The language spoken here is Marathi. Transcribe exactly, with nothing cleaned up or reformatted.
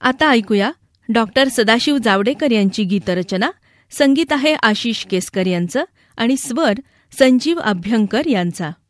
आता ऐकूया डॉक्टर सदाशिव जावडेकर यांची गीतरचना. संगीत आहे आशिष केसकर यांचं आणि स्वर संजीव अभ्यंकर यांचा.